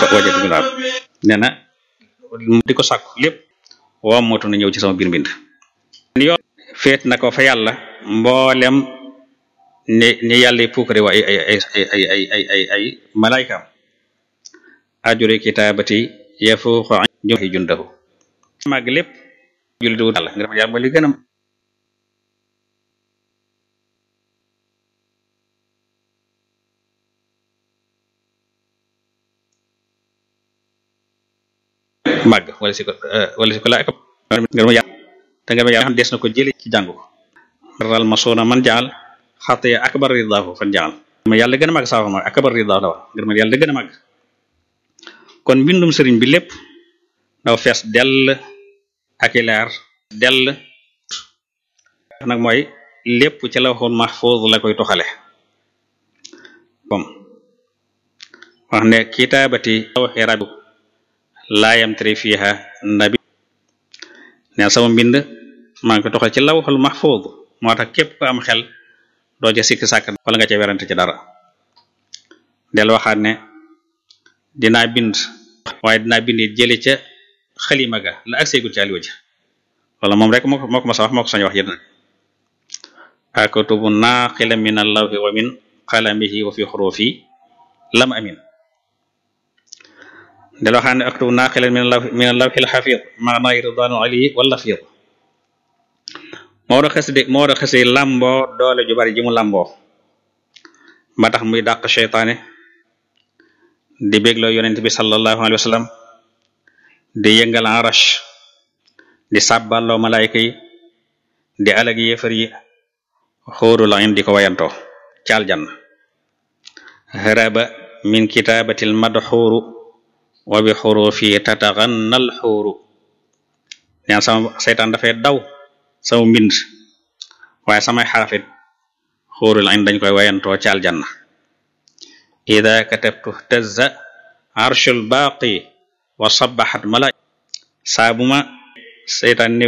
wajatu bi daal nee na di ko sàkku lépp wam motu na ñëw ci sama biir mbind yoon feet na ko fa yàlla mboolem ni yàlla puukare wa ay malaaykaam ajure kitaabati yafuuqu jumhi jundahu màgg lépp jullit wu yàlla nga yàlla ba li gën a màgg wala si ko la ak nga ma yàlla te nga ma yàlla xam des na ko jële ci jàngu ko ral ma soona man jaal xataya akbar ridaahu fan jaal ma yàlla gën a màgg saa ma akbar ridaahu la wax ngir ma yàlla gën a màgg kon mbindum sëriñ bi lépp daw fees dell ak i leer dell nag mooy lépp ci lawhul mahfuz la koy toxale bom wax ne kitaabati lawhi rabbi laa yamtari fiha nabi ne sama mbind maa ngi ko toxal ci lawhul mahfuz moo tax képp ko am xel doo ca sikki sàkk wala nga ca werante ci dara del waxaat ne dinaa bind waaye dinaa bind jële ca xalima ga la ak seegul ci aliwa ja wala moom rek moo ko ma sa wax moo ko sañ wax yéen akutubu naqila min allawhi wa min qalamihi wa fi xurufi lam amin del waxaan ne aktubu naqila min allawhi alxafid maana ridwanu ali wala fid moo war a xësde lamboo doole ju bari ji mu lamboo ba tax muy dàq seytaane di bégloo yonent bi sallallahu alayhi wa sallam di yëngal arash di sàbballoo malaayka yi di alag yéefar yi xóorul ayn di ko wayantoo ci aljanna haraba min kitaabatil madxuuru wa bi xurufi tataxannal xuuru ñaan sama seytaan dafay daw sama mbind waaye samay xarafit xóorul ayn dañ koy wayantoo ci aljanna ida katabtu tazza arshul baaqi wa sabaxat malaay saa bu ma seytaan ne